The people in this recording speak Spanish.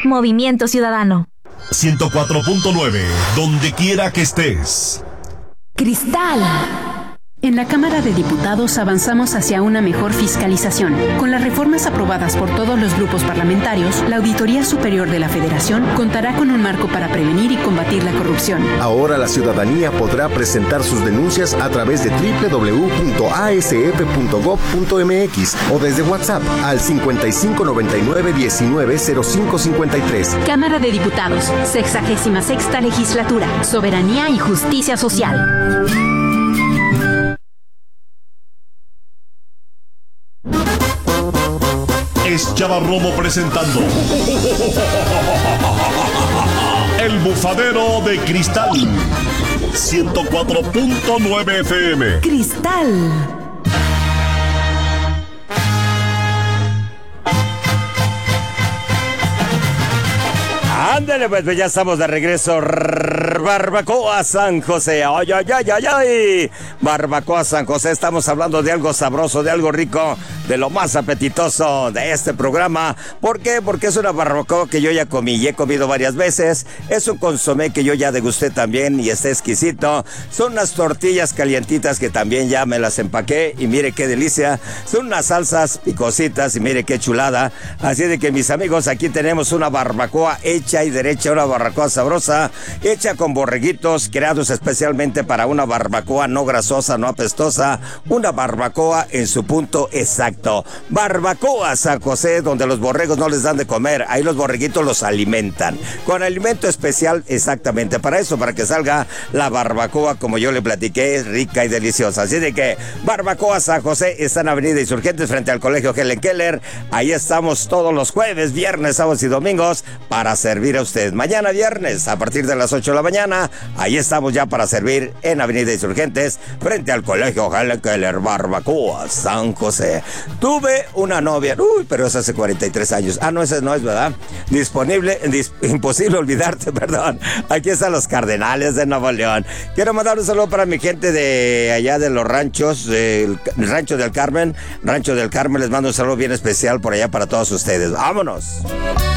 Movimiento Ciudadano. 104.9, donde quiera que estés. Cristal. En la Cámara de Diputados avanzamos hacia una mejor fiscalización. Con las reformas aprobadas por todos los grupos parlamentarios, la Auditoría Superior de la Federación contará con un marco para prevenir y combatir la corrupción. Ahora la ciudadanía podrá presentar sus denuncias a través de www.asf.gov.mx o desde WhatsApp al 5599-190553. Cámara de Diputados, 66ª Legislatura, Soberanía y Justicia Social. Es Chava Romo presentando El Bufadero de Cristal. 104.9 FM. Cristal. Ándale, pues ya estamos de regreso. Barbacoa San José. Ay, ay, ay, ay, ay. Barbacoa San José. Estamos hablando de algo sabroso, de algo rico, de lo más apetitoso de este programa. ¿Por qué? Porque es una barbacoa que yo ya comí y he comido varias veces. Es un consomé que yo ya degusté también y está exquisito. Son unas tortillas calientitas que también ya me las empaqué y mire qué delicia. Son unas salsas picositas y mire qué chulada. Así de que mis amigos, aquí tenemos una barbacoa hecha y derecha, una barbacoa sabrosa, hecha con borreguitos, creados especialmente para una barbacoa no grasosa, no apestosa, una barbacoa en su punto exacto. Barbacoa San José, donde los borregos no les dan de comer, ahí los borreguitos los alimentan, con alimento especial exactamente para eso, para que salga la barbacoa, como yo le platiqué, rica y deliciosa. Así de que Barbacoa San José está en Avenida Insurgentes frente al Colegio Helen Keller. Ahí estamos todos los jueves, viernes, sábados y domingos para servir a usted. Mañana viernes a partir de las 8 de la mañana, ahí estamos ya para servir en Avenida Insurgentes frente al Colegio Helen Keller. Barbacoa San José. Tuve una novia, pero es hace 43 años. No, ese no es, ¿verdad? Imposible olvidarte, perdón. Aquí están los Cardenales de Nuevo León. Quiero mandar un saludo para mi gente de allá de los ranchos, el Rancho del Carmen. Rancho del Carmen, les mando un saludo bien especial por allá para todos ustedes. ¡Vámonos!